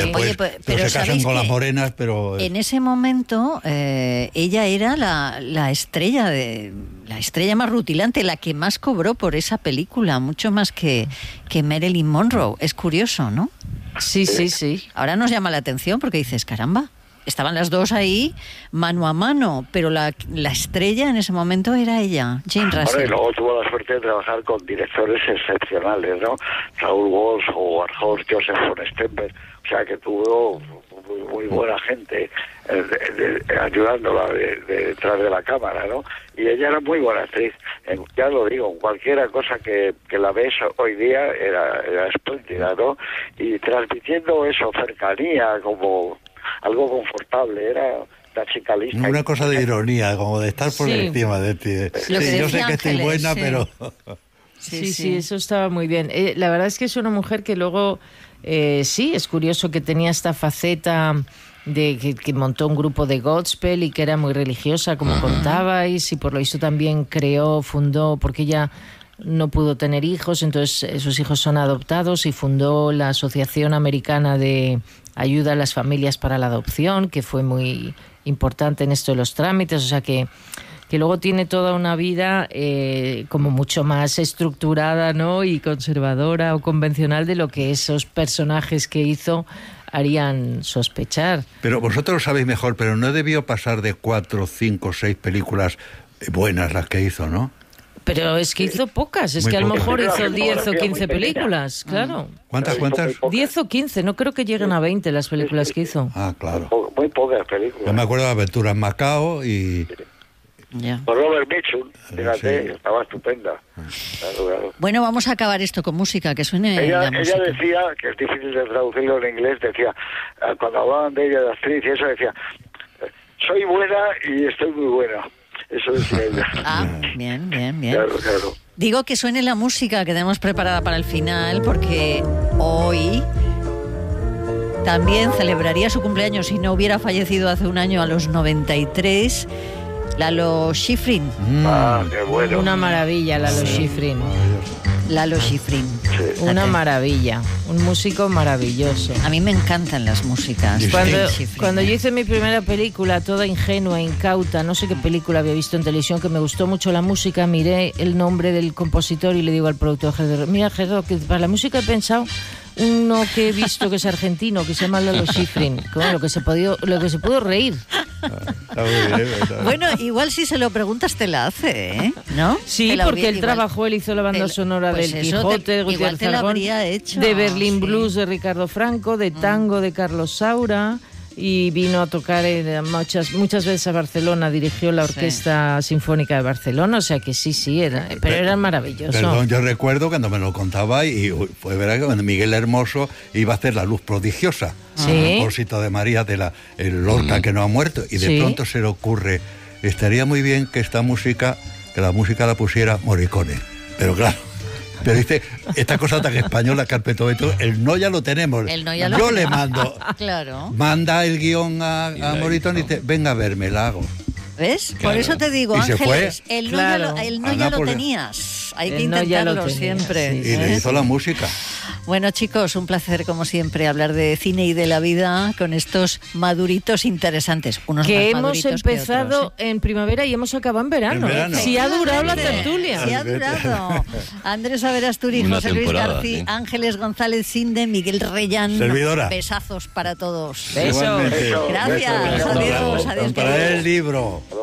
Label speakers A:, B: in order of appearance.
A: después
B: Oye, pero
A: se casan con las morenas, pero...
B: En ese momento ella era la estrella más rutilante, la que más cobró por esa película, mucho más que Marilyn Monroe. Es curioso, ¿no?
C: Sí, sí, sí.
B: Ahora nos llama la atención porque dices, caramba, estaban las dos ahí mano a mano, pero la estrella en ese momento era ella, Jane Russell.
D: Bueno, y luego tuvo la suerte de trabajar con directores excepcionales, ¿no? Raúl Walsh, Howard Hawks, Joseph von Sternberg, o sea que tuvo muy buena gente ayudándola detrás de la cámara, ¿no? Y ella era muy buena actriz. Ya lo digo, cualquiera cosa que la ves hoy día era espléndida, ¿no? Y transmitiendo eso, cercanía, como algo confortable, era la chica lista.
A: Una cosa de ironía, como de estar por encima de ti.
B: Sí, yo
A: sé que estoy buena,
B: sí.
A: pero...
C: Sí, eso estaba muy bien. La verdad es que es una mujer que luego, sí, es curioso que tenía esta faceta de que montó un grupo de gospel y que era muy religiosa, como contabais, y por lo visto también fundó, porque ella no pudo tener hijos, entonces sus hijos son adoptados, y fundó la Asociación Americana de Ayuda a las Familias para la Adopción, que fue muy importante en esto de los trámites, o sea que luego tiene toda una vida como mucho más estructurada, ¿no? Y conservadora o convencional de lo que esos personajes que hizo harían sospechar.
A: Pero vosotros lo sabéis mejor, pero no debió pasar de 4, 5, 6 películas buenas las que hizo, ¿no?
C: Pero es que hizo pocas, es
A: Muy
C: que a lo
A: pocas.
C: mejor hizo 10 o 15 películas, claro.
A: ¿Cuántas?
C: 10 o 15, no creo que lleguen a 20 las películas que hizo.
A: Ah, claro.
D: Muy pocas películas.
A: Yo me acuerdo de Aventuras en Macao y...
B: Ya.
D: Con Robert Mitchum, fíjate,
A: Sí.
D: estaba estupenda. Claro.
B: Bueno, vamos a acabar esto con música, que suene
D: Ella
B: la música.
D: decía, que es difícil de traducirlo en inglés, decía, cuando hablaban de ella de actriz y eso, decía, soy buena y estoy muy buena. Eso decía ella.
B: Ah, bien.
D: Claro.
B: Digo que suene la música que tenemos preparada para el final, porque hoy también celebraría su cumpleaños, si no hubiera fallecido hace un año, a los 93, Lalo Schifrin.
D: Qué bueno.
C: Una maravilla, Lalo Schifrin.
B: Lalo Schifrin.
C: Una maravilla, un músico maravilloso.
B: A mí me encantan las músicas. de Schifrin.
C: Cuando yo hice mi primera película, toda ingenua, incauta, no sé qué película había visto en televisión, que me gustó mucho la música, miré el nombre del compositor y le digo al productor, mira, Gerardo, que para la música he pensado uno que he visto que es argentino, que se llama Lalo Schifrin, lo que se pudo reír.
A: Está muy bien,
B: Bueno, igual si se lo preguntas te la hace, ¿no?
C: Sí, porque él trabajó, él hizo la banda sonora
B: pues
C: del
B: eso
C: Quijote, de
B: igual
C: Gutiérrez
B: te lo
C: Zargón,
B: habría hecho,
C: de Berlín
B: sí.
C: Blues de Ricardo Franco, de Tango de Carlos Saura, y vino a tocar muchas veces a Barcelona, dirigió la Orquesta Sinfónica de Barcelona, o sea que sí, pero era maravilloso.
A: Perdón, yo recuerdo cuando me lo contaba y fue verdad que cuando Miguel Hermoso iba a hacer La Luz Prodigiosa,
C: Sí.
A: a propósito de María de el Lorca que no ha muerto, y de pronto se le ocurre, estaría muy bien que la música la pusiera Morricone, pero claro. Pero dice, esta cosa tan española que al Petobeto, el no ya lo tenemos. Yo le mando.
B: Claro.
A: Manda el guión a Morricone y dice, venga a verme, la hago.
B: ¿Ves?
A: Claro.
B: Por eso te digo,
A: Y se
B: Ángeles,
A: fue.
B: el no
A: A
B: ya lo
A: Nápoles.
B: tenías. Hay que
C: El no ya lo
B: intentarlo
C: tenías,
B: siempre.
C: sí,
A: Y le hizo la música.
B: Bueno, chicos, un placer como siempre hablar de cine y de la vida con estos maduritos interesantes. Unos
C: Que
B: más
C: hemos
B: maduritos que
C: empezado
B: otros,
C: en primavera y hemos acabado en verano.
A: En verano.
C: Si ha durado la
B: Efectivamente.
C: tertulia.
B: Sí ha durado. Andrés Averasturi,
E: Una
B: José Luis
E: temporada,
B: García,
E: sí.
B: Ángeles González Sinde, Miguel Reyán.
A: Servidora.
B: Besazos para todos.
C: Besos.
A: Igualmente.
B: Gracias.
D: Besos.
B: Adiós.
A: Compraré el
B: Adiós.
A: libro.